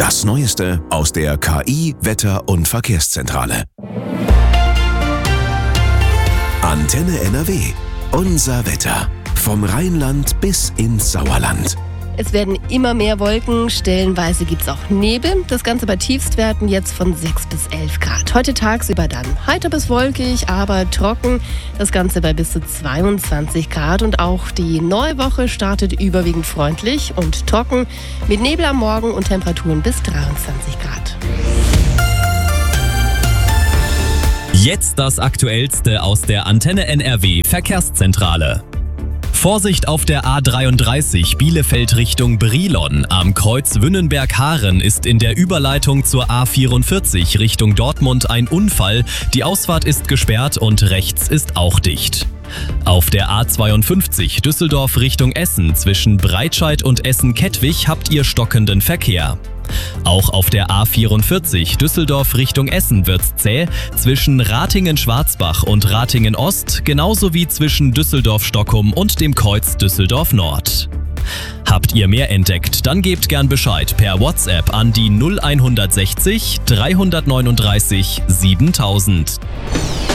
Das Neueste aus der KI Wetter- und Verkehrszentrale. Antenne NRW. Unser Wetter. Vom Rheinland bis ins Sauerland. Es werden immer mehr Wolken, stellenweise gibt es auch Nebel. Das Ganze bei Tiefstwerten jetzt von 6 bis 11 Grad. Heute tagsüber dann heiter bis wolkig, aber trocken. Das Ganze bei bis zu 22 Grad. Und auch die neue Woche startet überwiegend freundlich und trocken mit Nebel am Morgen und Temperaturen bis 23 Grad. Jetzt das Aktuellste aus der Antenne NRW Verkehrszentrale. Vorsicht auf der A33 Bielefeld Richtung Brilon. Am Kreuz Wünnenberg-Haaren ist in der Überleitung zur A44 Richtung Dortmund ein Unfall. Die Ausfahrt ist gesperrt und rechts ist auch dicht. Auf der A52 Düsseldorf Richtung Essen zwischen Breitscheid und Essen-Kettwig habt ihr stockenden Verkehr. Auch auf der A44 Düsseldorf Richtung Essen wird's zäh, zwischen Ratingen-Schwarzbach und Ratingen-Ost, genauso wie zwischen Düsseldorf-Stockholm und dem Kreuz Düsseldorf-Nord. Habt ihr mehr entdeckt, dann gebt gern Bescheid per WhatsApp an die 0160 339 7000.